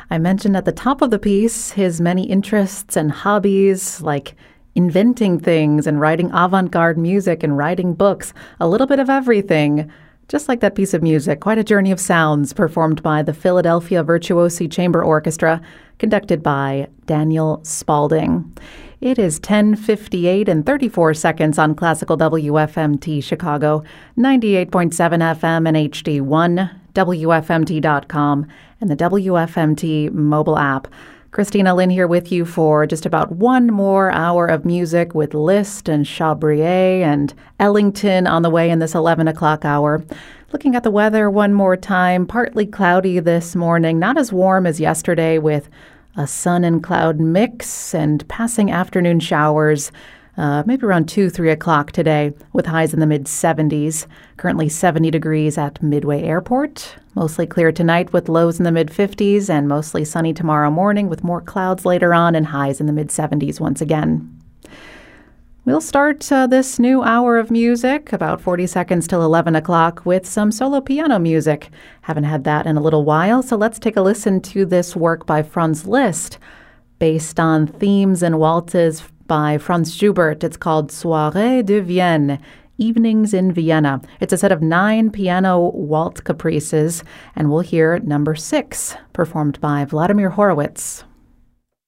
I mentioned at the top of the piece his many interests and hobbies, like inventing things and writing avant-garde music and writing books, a little bit of everything. Just like that piece of music, quite a journey of sounds performed by the Philadelphia Virtuosi Chamber Orchestra, conducted by Daniel Spalding. It is 10:58 and 34 seconds on Classical WFMT Chicago, 98.7 FM and HD1, WFMT.com, and the WFMT mobile app. Christina Lynn here with you for just about one more hour of music with Liszt and Chabrier and Ellington on the way in this 11 o'clock hour. Looking at the weather one more time, partly cloudy this morning, not as warm as yesterday with a sun and cloud mix and passing afternoon showers, maybe around 2, 3 o'clock today with highs in the mid-70s. Currently 70 degrees at Midway Airport. Mostly clear tonight with lows in the mid-50s and mostly sunny tomorrow morning with more clouds later on and highs in the mid-70s once again. We'll start this new hour of music, about 40 seconds till 11 o'clock, with some solo piano music. Haven't had that in a little while, so let's take a listen to this work by Franz Liszt, based on themes and waltzes by Franz Schubert. It's called Soirée de Vienne, Evenings in Vienna. It's a set of 9 piano waltz caprices, and we'll hear number 6, performed by Vladimir Horowitz.